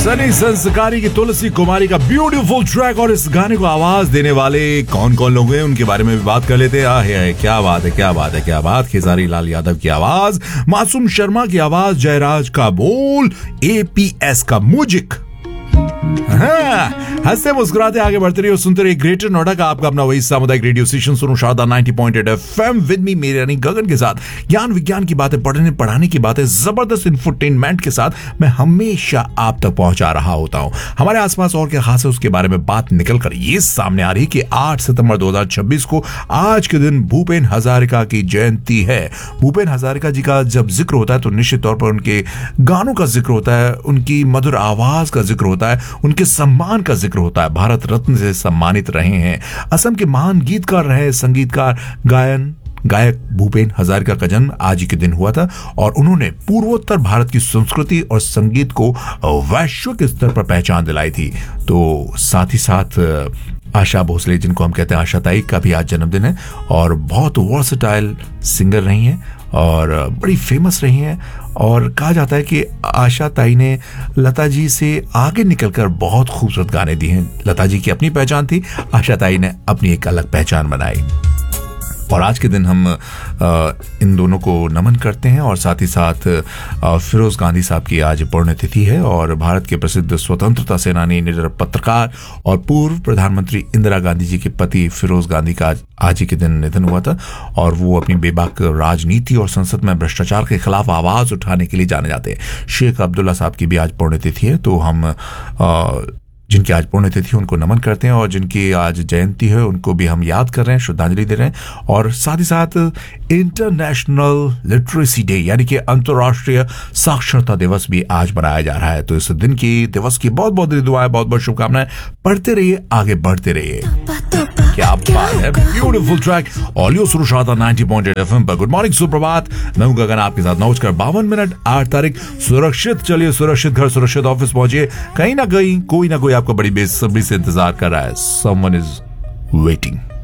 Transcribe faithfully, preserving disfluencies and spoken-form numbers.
सनी संस्कारी की तुलसी कुमारी का ब्यूटीफुल ट्रैक और इस गाने को आवाज देने वाले कौन कौन लोग हैं उनके बारे में भी बात कर लेते हैं। आहे, क्या बात है, क्या बात है, क्या बात। खेसारी लाल यादव की आवाज, मासूम शर्मा की आवाज, जयराज का बोल, एपीएस का म्यूजिक। हंसते मुस्कुराते आगे बढ़ते रहिए और सुनते रहिए ग्रेटर नोएडा का आपका अपना वही सामुदायिक रेडियो स्टेशन सुनो शारदा नब्बे पॉइंट आठ एफएम विद मी मेरे यानी गगन के साथ। ज्ञान विज्ञान की बातें, पढ़ने पढ़ाने की बातें, जबरदस्त इंफोटेनमेंट के साथ मैं हमेशा आप तक पहुंचा रहा होता हूं। हमारे आसपास और क्या खास है उसके बारे में बात निकलकर ये सामने आ रही कि आठ सितंबर दो हज़ार छब्बीस को आज के दिन भूपेन हजारिका की जयंती है। भूपेन हजारिका जी का जब जिक्र होता है तो निश्चित तौर पर उनके गानों का जिक्र होता है, उनकी मधुर आवाज का जिक्र होता है, उनके सम्मान का जिक्र होता है। भारत रत्न से सम्मानित रहे हैं, असम के महान गीतकार रहे, संगीतकार, गायन गायक भूपेन हजारिका का जन्म आज ही के दिन हुआ था और उन्होंने पूर्वोत्तर भारत की संस्कृति और संगीत को वैश्विक स्तर पर पहचान दिलाई थी। तो साथ ही साथ आशा भोसले, जिनको हम कहते हैं आशा ताई, का भी आज जन्मदिन है और बहुत वर्सेटाइल सिंगर रही हैं और बड़ी फेमस रही हैं। और कहा जाता है कि आशा ताई ने लता जी से आगे निकलकर बहुत खूबसूरत गाने दिए हैं। लता जी की अपनी पहचान थी, आशा ताई ने अपनी एक अलग पहचान बनाई। और आज के दिन हम आ, इन दोनों को नमन करते हैं और साथ ही साथ आ, फिरोज गांधी साहब की आज पुण्यतिथि है और भारत के प्रसिद्ध स्वतंत्रता सेनानी, निडर पत्रकार और पूर्व प्रधानमंत्री इंदिरा गांधी जी के पति फिरोज गांधी का आज, आज ही के दिन निधन हुआ था और वो अपनी बेबाक राजनीति और संसद में भ्रष्टाचार के खिलाफ आवाज उठाने के लिए जाने जाते हैं। शेख अब्दुल्ला साहब की भी आज पुण्यतिथि है, तो हम आ, जिनकी आज पुण्यतिथि उनको नमन करते हैं और जिनकी आज जयंती है उनको भी हम याद कर रहे हैं, श्रद्धांजलि दे रहे हैं। और साथ ही साथ इंटरनेशनल लिटरेसी डे यानी कि अंतर्राष्ट्रीय साक्षरता दिवस भी आज मनाया जा रहा है। तो इस दिन की दिवस की बहुत बहुत दुआएं, बहुत बहुत शुभकामनाएं। पढ़ते रहिए, आगे बढ़ते रहिए। क्या बात है, ब्यूटीफुल ट्रैक ऑलियो सुनो शारदा नब्बे पॉइंट आठ एफएम पर। गुड मॉर्निंग, सुप्रभात। मैं हूं गगन, आपके साथ नौ बजकर बावन मिनट आठ तारीख। सुरक्षित चलिए, सुरक्षित घर, सुरक्षित ऑफिस पहुंचिए। कहीं ना कहीं कोई ना कोई आपको बड़ी बेसब्री से इंतजार कर रहा है। Someone is waiting.